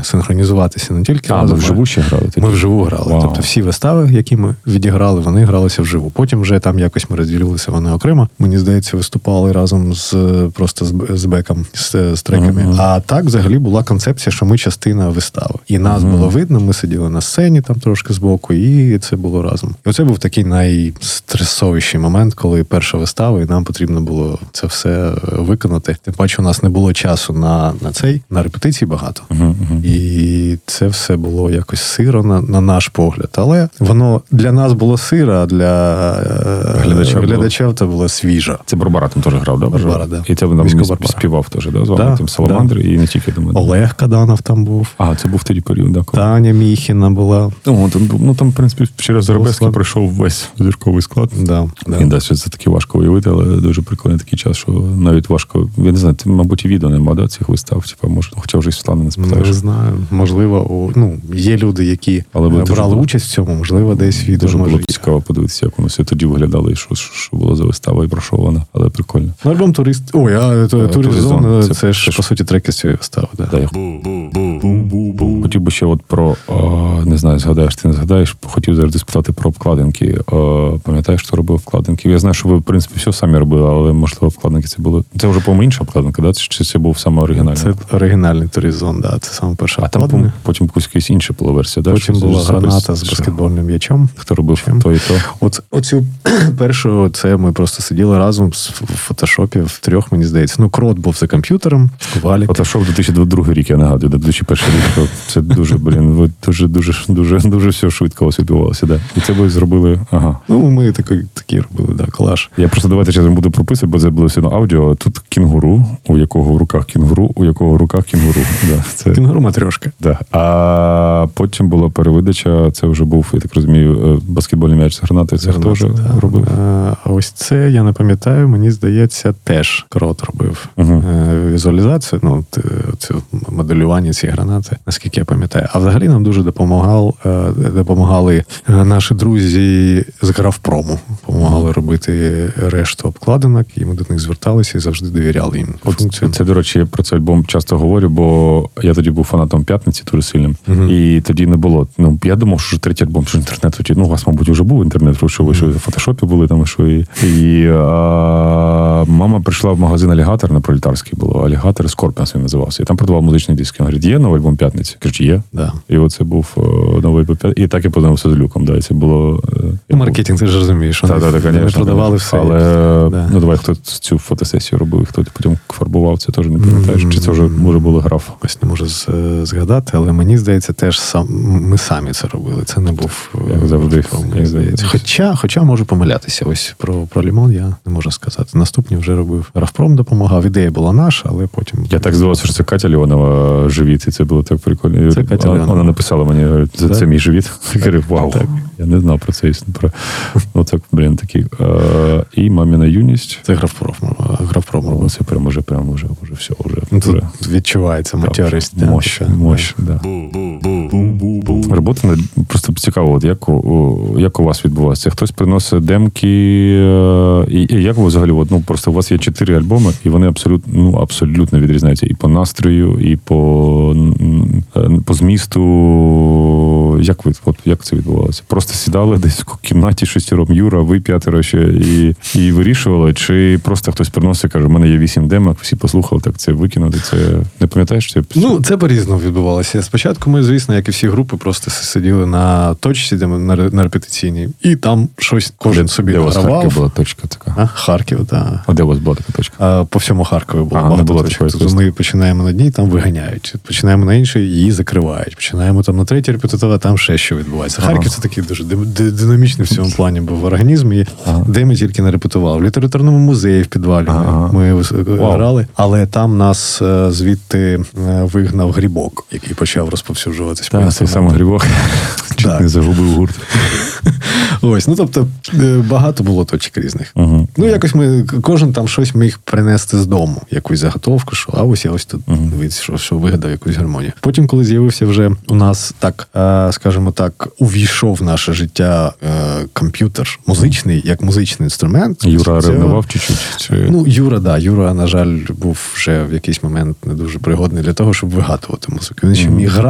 синхронізуватися не тільки разом. Ви вживу ще грали? Ми вживу грали. Вау. Тобто всі вистави, які ми відіграли, вони гралися вживу. Потім вже там якось ми розділилися вони окремо. Мені здається, виступали разом просто з беком, з треками. А так взагалі була концепція, що ми частина вистави. І нас було видно, ми сиділи на сцені там трошки збоку, і це було разом. І оце був такий найстресовіший момент, коли перша вистава, і нам потрібно було це все виконати. Тим паче у нас не було часу на репетиції багато. І це все було якось сиро на наш погляд. Але воно для нас було сиро, а для глядачів це було свіжо. Це Барбара там теж грав, да? Барбара, да. І це там співав теж, да? З вами, тим Саламандри, і не тільки до мене. Олег Каданов там був. Це був тоді період, да. Таня Міхіна була. Там, в принципі, через Заребецький пройшов весь зірковий склад. І це таки важко уявити, але дуже прикольний такий час, що навіть важко, я не знаю, мабуть, і відео нема, да, цих вистав, може, хоча вже і Світлана не спитаєш. Не знаю, можливо, є люди, які брали участь в цьому, можливо, десь відео. Дуже було цікаво подивитися, як воно все тоді виглядало, і що було за вистава, і про що вона, але прикольно. Альбом «Турист», «Турист-зон», це ж, по суті, треки з цієї вистави. Хотів би ще про, не знаю, згадаєш, ти не згадаєш, хотів завжди спитати про обкладинки. Пам'ятаєш, хто робив обкладинки? Я знаю, що ви, в принципі, все самі робили, але, можливо, обкладинки це були... Це вже, по-моєму, інша обкладинка, да? Чи це був саме оригінальний? Це оригінальний «Турист-зон», да, це саме перша обкладинка. А там потім якась інша була версія, да? Потім була граната з баскетбольним м'ячом. Хто робив то і то? Оцю першу, це ми просто сиділи разом в фотошопі втрьох, мені здається. Крот був за комп'ютером, Валік. Фотошоп 2002 рік, я нагадую, 2001 рік. Це дуже, дуже все швидко відбувалося, да. І це ви зробили, ми такі робили, да, колаж. Я просто давайте зараз буду прописувати, бо це було все на аудіо. Тут кінгуру, у якого в руках кінгуру, у якого в руках кінгуру. Да, це... Кінгуру матрешка. Да. А потім була перевидача, це вже був, я так розумію, баскетбольний м'яч з гранати. Це хто ж робив? А ось це, я не пам'ятаю, мені здається, теж Крот робив візуалізацію, це моделювання цієї гранати, наскільки я пам'ятаю. А взагалі нам дуже допомагали наші друзі з Графпрому. Допомагали робити решту обкладинок, і ми до них зверталися і завжди довіряли їм. Це, до речі, я про цей альбом часто говорю, бо я тоді був фанатом «П'ятниці» дуже сильним, і тоді не було. Я думав, що третій альбом, що інтернет, у вас, мабуть, вже був інтернет, що ви в фотошопі були там, і мама прийшла в магазин «Алігатор» на Пролетарській було, «Алігатор», «Скорпіонс» він називався, і там продавав музичний диск. Він говорить, є новий альбом «П'ятниці»? Кажуть, є. Да. І оце був новий «П'ятниці». І так я познайомився з Люком, да, і це було... Маркетинг, ти ж розумієш. Вони продавали все. Але, давай, хто цю фотосесію робив, хто потім фарбував, це теж не пам'ятаєш? Чи це вже, може, було граф? Ось не можу згадати, але мені здається, теж ми самі це робили. Це не був... Як завжди. Мені здається. Хоча можу помилятися. Ось про Лімон я не можу сказати. Наступні вже робив. Графпром допомагав. Ідея була наша, але потім... Я так здавався, що це Катя Леонова «Живіт», і це було так прикольно. Це Катя Леонова. Вона написала мені, це мій живіт. Я кажу, вау, я не знав про це. Оце, такий. І «Маміна юність». Це Графпром робив. Це прямо вже все. Тут відчувається матьорість. Мощ, да. Робота просто цікаво, як у вас відбувається? Хтось приносить демки, і як ви взагалі, просто у вас є 4 альбоми, і вони абсолютно відрізняються і по настрою, і по змісту. Як це відбувалося? Просто сідали десь в кімнаті 6 Юра, ви 5 ще, і вирішували? Чи просто хтось приносить і каже, у мене є 8 демок, всі послухали, так це викинути, це... Не пам'ятаєш? Це по-різному відбувалося. Спочатку ми, звісно, як і всі групи, просто сиділи на точці, на репетиційній, і там щось кожен собі гравав. Де у вас Харків була точка така? Харків, так. А де у вас була така точка? По всьому Харкові була багато точок. Тобто ми починаємо на одній, там виганяють. Починаємо на іншій, її закривають. Починаємо там на третій репетитова, там ще що відбувається. Харків це такий дуже динамічний в цьому плані був організм, і де ми тільки не репетували. В літературному музеї в підвалі ми грали, але там нас звідти вигнав Грибок, який почав розповсюджуватись. Так, цей самий Грибок. Чуть не загубив гурт. Ось, тобто багато було точок різних. Якось кожен там щось міг принести з дому, якусь заготовку, що ось я ось тут дивіться, що вигадав якусь гармонію. Потім, коли з'явився вже у нас так, скажімо так, увійшов в наше життя комп'ютер музичний, як музичний інструмент. Юра ревнував чуть-чуть? Юра, на жаль, був вже в якийсь момент не дуже пригодний для того, щоб вигадувати музику. Він ще міг грати.